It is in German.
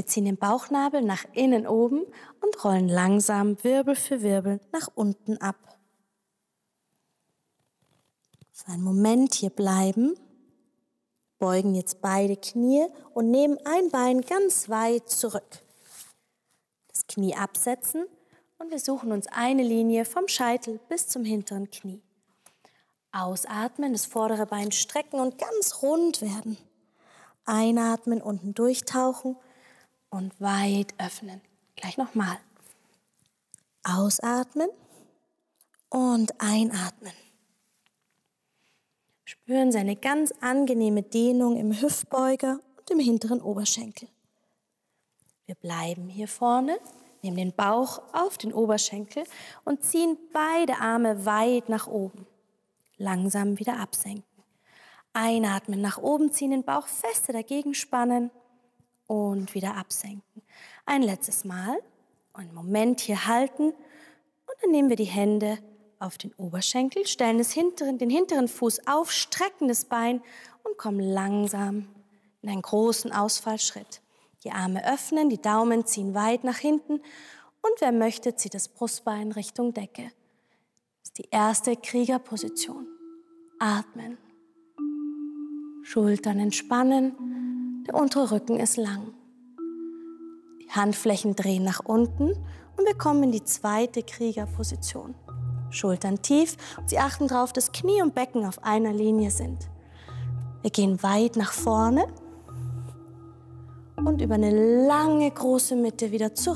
Wir ziehen den Bauchnabel nach innen oben und rollen langsam Wirbel für Wirbel nach unten ab. Für einen Moment hier bleiben, beugen jetzt beide Knie und nehmen ein Bein ganz weit zurück. Das Knie absetzen und wir suchen uns eine Linie vom Scheitel bis zum hinteren Knie. Ausatmen, das vordere Bein strecken und ganz rund werden. Einatmen, unten durchtauchen und weit öffnen. Gleich nochmal. Ausatmen und einatmen. Spüren Sie eine ganz angenehme Dehnung im Hüftbeuger und im hinteren Oberschenkel. Wir bleiben hier vorne, nehmen den Bauch auf den Oberschenkel und ziehen beide Arme weit nach oben. Langsam wieder absenken. Einatmen, nach oben ziehen, den Bauch feste dagegen spannen und wieder absenken. Ein letztes Mal, einen Moment hier halten und dann nehmen wir die Hände auf den Oberschenkel, stellen den hinteren Fuß auf, strecken das Bein und kommen langsam in einen großen Ausfallschritt. Die Arme öffnen, die Daumen ziehen weit nach hinten und wer möchte, zieht das Brustbein Richtung Decke. Das ist die erste Kriegerposition. Atmen. Schultern entspannen, der untere Rücken ist lang. Die Handflächen drehen nach unten und wir kommen in die zweite Kriegerposition. Schultern tief und Sie achten darauf, dass Knie und Becken auf einer Linie sind. Wir gehen weit nach vorne und über eine lange, große Mitte wieder zurück.